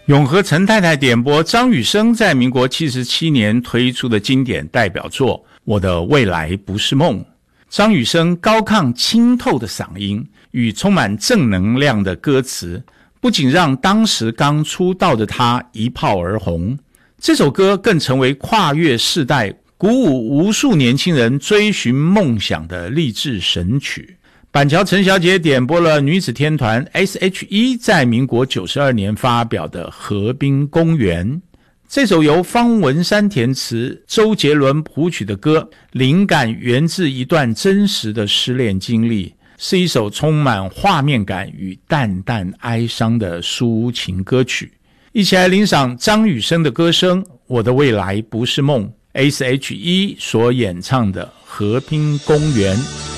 永和陈太太点播张雨生在民国77年推出的经典代表作《我的未来不是梦》。张雨生高亢清透的嗓音与充满正能量的歌词，不仅让当时刚出道的他一炮而红，这首歌更成为跨越世代、鼓舞无数年轻人追寻梦想的励志神曲。板桥陈小姐点播了女子天团 S.H.E 在民国92年发表的《河滨公园》。这首由方文山填词、周杰伦谱曲的歌，灵感源自一段真实的失恋经历，是一首充满画面感与淡淡哀伤的抒情歌曲。一起来欣赏张雨生的歌声《我的未来不是梦》， S.H.E 所演唱的《河滨公园》。